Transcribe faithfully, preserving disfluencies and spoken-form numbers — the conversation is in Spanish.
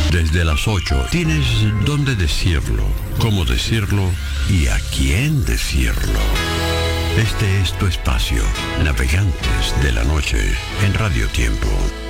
Desde las ocho tienes dónde decirlo, cómo decirlo y a quién decirlo. Este es tu espacio, Navegantes de la Noche, en Radio Tiempo.